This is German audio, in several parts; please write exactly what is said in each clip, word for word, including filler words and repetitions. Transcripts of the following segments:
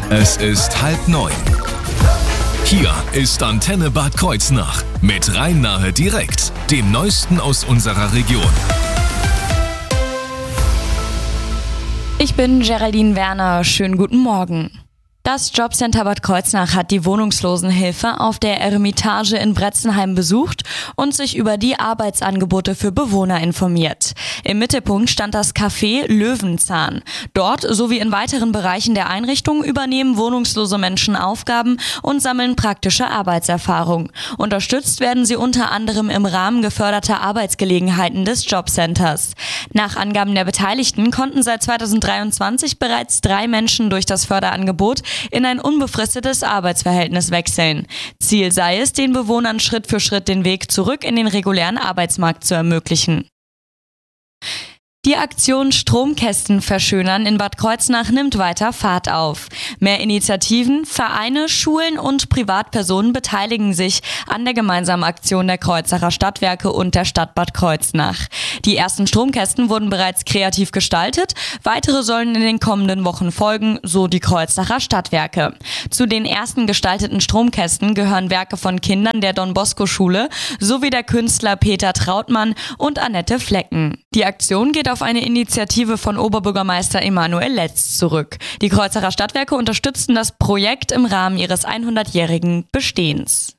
Es ist halb neun. Hier ist Antenne Bad Kreuznach mit Rhein-Nahe direkt, dem Neuesten aus unserer Region. Ich bin Geraldine Werner, schönen guten Morgen. Das Jobcenter Bad Kreuznach hat die Wohnungslosenhilfe auf der Eremitage in Bretzenheim besucht und sich über die Arbeitsangebote für Bewohner informiert. Im Mittelpunkt stand das Café Löwenzahn. Dort sowie in weiteren Bereichen der Einrichtung übernehmen wohnungslose Menschen Aufgaben und sammeln praktische Arbeitserfahrung. Unterstützt werden sie unter anderem im Rahmen geförderter Arbeitsgelegenheiten des Jobcenters. Nach Angaben der Beteiligten konnten seit zweitausenddreiundzwanzig bereits drei Menschen durch das Förderangebot in ein unbefristetes Arbeitsverhältnis wechseln. Ziel sei es, den Bewohnern Schritt für Schritt den Weg zurück in den regulären Arbeitsmarkt zu ermöglichen. Die Aktion Stromkästen verschönern in Bad Kreuznach nimmt weiter Fahrt auf. Mehr Initiativen, Vereine, Schulen und Privatpersonen beteiligen sich an der gemeinsamen Aktion der Kreuznacher Stadtwerke und der Stadt Bad Kreuznach. Die ersten Stromkästen wurden bereits kreativ gestaltet, weitere sollen in den kommenden Wochen folgen, so die Kreuznacher Stadtwerke. Zu den ersten gestalteten Stromkästen gehören Werke von Kindern der Don-Bosco-Schule sowie der Künstler Peter Trautmann und Annette Flecken. Die Aktion geht auf eine Initiative von Oberbürgermeister Emanuel Letz zurück. Die Kreuznacher Stadtwerke unterstützten das Projekt im Rahmen ihres hundertjährigen Bestehens.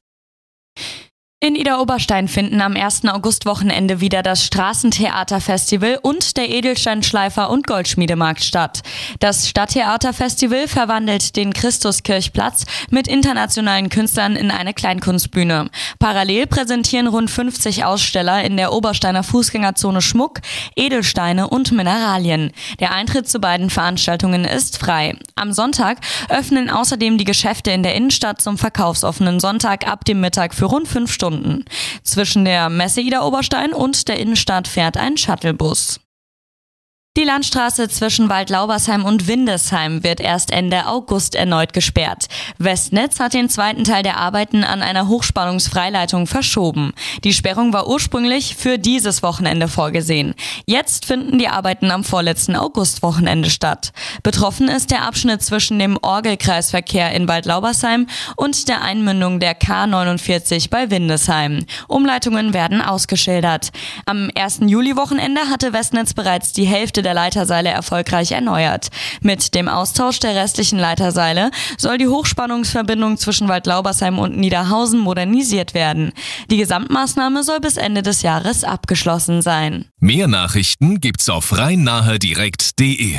In Idar-Oberstein finden am ersten August-Wochenende wieder das Straßentheaterfestival und der Edelsteinschleifer- und Goldschmiedemarkt statt. Das Stadttheaterfestival verwandelt den Christuskirchplatz mit internationalen Künstlern in eine Kleinkunstbühne. Parallel präsentieren rund fünfzig Aussteller in der Obersteiner Fußgängerzone Schmuck, Edelsteine und Mineralien. Der Eintritt zu beiden Veranstaltungen ist frei. Am Sonntag öffnen außerdem die Geschäfte in der Innenstadt zum verkaufsoffenen Sonntag ab dem Mittag für rund fünf Stunden. Zwischen der Messe Idar-Oberstein und der Innenstadt fährt ein Shuttlebus. Die Landstraße zwischen Waldlaubersheim und Windesheim wird erst Ende August erneut gesperrt. Westnetz hat den zweiten Teil der Arbeiten an einer Hochspannungsfreileitung verschoben. Die Sperrung war ursprünglich für dieses Wochenende vorgesehen. Jetzt finden die Arbeiten am vorletzten Augustwochenende statt. Betroffen ist der Abschnitt zwischen dem Orgelkreisverkehr in Waldlaubersheim und der Einmündung der K neunundvierzig bei Windesheim. Umleitungen werden ausgeschildert. Am ersten Juli-Wochenende hatte Westnetz bereits die Hälfte der Leiterseile erfolgreich erneuert. Mit dem Austausch der restlichen Leiterseile soll die Hochspannungsverbindung zwischen Waldlaubersheim und Niederhausen modernisiert werden. Die Gesamtmaßnahme soll bis Ende des Jahres abgeschlossen sein. Mehr Nachrichten gibt's auf rhein-nahe direkt punkt de.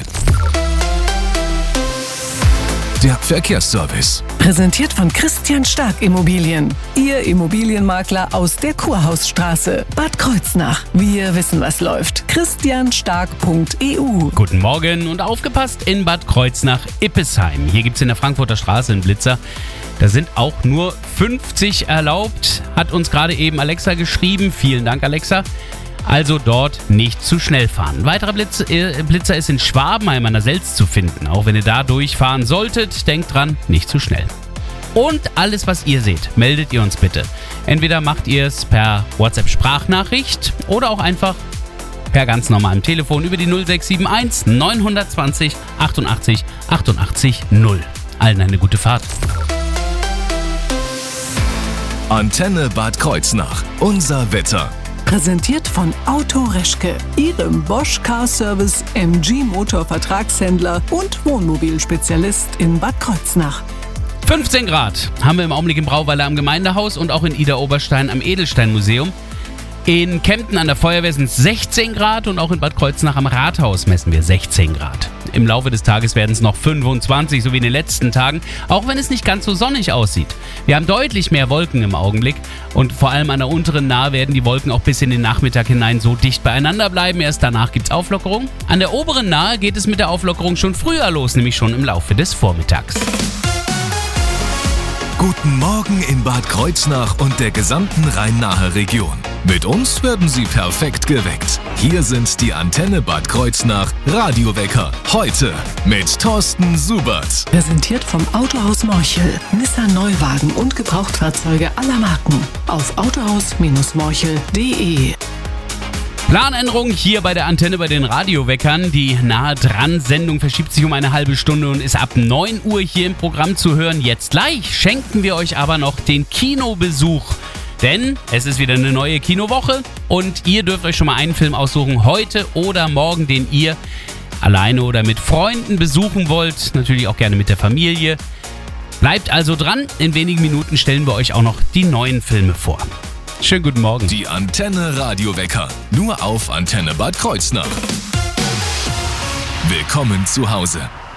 Der Verkehrsservice. Präsentiert von Christian Stark Immobilien. Ihr Immobilienmakler aus der Kurhausstraße. Bad Kreuznach. Wir wissen, was läuft. christian stark punkt e u. Guten Morgen und aufgepasst in Bad Kreuznach-Ippesheim. Hier gibt es in der Frankfurter Straße einen Blitzer. Da sind auch nur fünfzig erlaubt, hat uns gerade eben Alexa geschrieben. Vielen Dank, Alexa. Also dort nicht zu schnell fahren. Weiterer Blitz, äh, Blitzer ist in Schwabenheim an der Selz zu finden. Auch wenn ihr da durchfahren solltet, denkt dran, nicht zu schnell. Und alles, was ihr seht, meldet ihr uns bitte. Entweder macht ihr es per WhatsApp-Sprachnachricht oder auch einfach per ganz normalem Telefon über die null sechs sieben eins neun zwei null achtundachtzig achtundachtzig null. Allen eine gute Fahrt. Antenne Bad Kreuznach. Unser Wetter. Präsentiert von Auto Reschke, Ihrem Bosch Car Service M G Motor Vertragshändler und Wohnmobilspezialist in Bad Kreuznach. fünfzehn Grad haben wir im Augenblick im Brauweiler am Gemeindehaus und auch in Idar-Oberstein am Edelsteinmuseum. In Kempten an der Feuerwehr sind es sechzehn Grad und auch in Bad Kreuznach am Rathaus messen wir sechzehn Grad. Im Laufe des Tages werden es noch fünfundzwanzig, so wie in den letzten Tagen, auch wenn es nicht ganz so sonnig aussieht. Wir haben deutlich mehr Wolken im Augenblick und vor allem an der unteren Nahe werden die Wolken auch bis in den Nachmittag hinein so dicht beieinander bleiben. Erst danach gibt es Auflockerung. An der oberen Nahe geht es mit der Auflockerung schon früher los, nämlich schon im Laufe des Vormittags. Guten Morgen in Bad Kreuznach und der gesamten Rhein-Nahe-Region. Mit uns werden Sie perfekt geweckt. Hier sind die Antenne Bad Kreuznach Radiowecker. Heute mit Thorsten Subert. Präsentiert vom Autohaus Morchel. Nissan Neuwagen und Gebrauchtfahrzeuge aller Marken. Auf autohaus Bindestrich morchel punkt de. Planänderung hier bei der Antenne bei den Radioweckern. Die Nahe-Dran-Sendung verschiebt sich um eine halbe Stunde und ist ab neun Uhr hier im Programm zu hören. Jetzt gleich schenken wir euch aber noch den Kinobesuch. Denn es ist wieder eine neue Kinowoche und ihr dürft euch schon mal einen Film aussuchen, heute oder morgen, den ihr alleine oder mit Freunden besuchen wollt. Natürlich auch gerne mit der Familie. Bleibt also dran. In wenigen Minuten stellen wir euch auch noch die neuen Filme vor. Schönen guten Morgen. Die Antenne Radiowecker. Nur auf Antenne Bad Kreuznach. Willkommen zu Hause.